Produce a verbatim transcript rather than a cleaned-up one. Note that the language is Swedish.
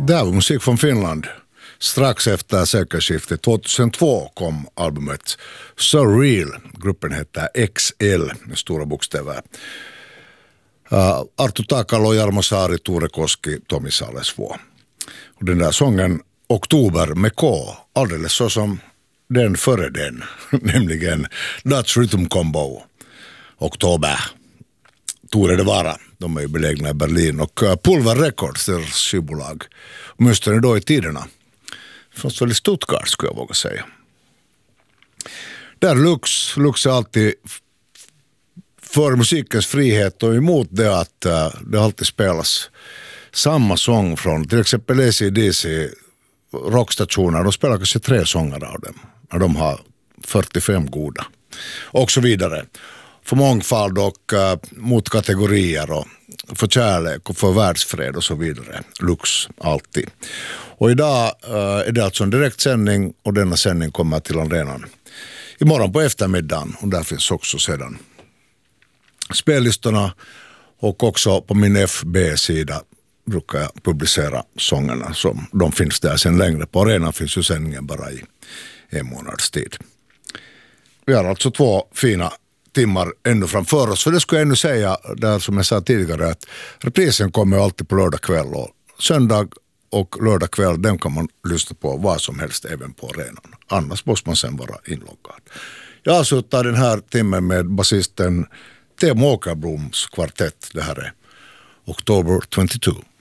Där var musik från Finland. Strax efter sekelskiftet tjugohundratvå kom albumet Surreal. Gruppen heter X L med stora bokstäver. Uh, Arttu Takalo, Jarmo Saari, Tore Koski, Tomi Salesvuo. Och den där sången Oktober med K, alldeles så som den före den, nämligen Dutch Rhythm Combo. Oktober. Tore det vara. De är ju belägna i Berlin och Pulver Records, deras skivbolag. Åtminstone då i tiderna. Fast väl i Stuttgart skulle jag våga säga. Där Lux, Lux är alltid för musikens frihet och emot det att uh, det alltid spelas samma sång från till exempel A C D C rockstationer. De spelar kanske tre sånger av dem. När de har fyrtiofem goda. Och så vidare. För mångfald och uh, mot kategorier och för kärlek och för världsfred och så vidare. Lux alltid. Och idag uh, är det alltså en direktsändning och denna sändning kommer till arenan imorgon på eftermiddagen och där finns också sedan spellistorna och också på min F B-sida brukar jag publicera sångerna som de finns där sen längre. På arenan finns ju sändningen bara i en månads tid. Vi har alltså två fina timmar ännu framför oss. För det skulle jag ännu säga, där som jag sa tidigare, att reprisen kommer alltid på lördag kväll och söndag och lördag kväll, den kan man lyssna på vad som helst även på arenan. Annars måste man sen vara inloggad. Jag avslutar den här timmen med basisten Teemu Åkerbloms kvartett. Det här är Oktober tjugohundratvå.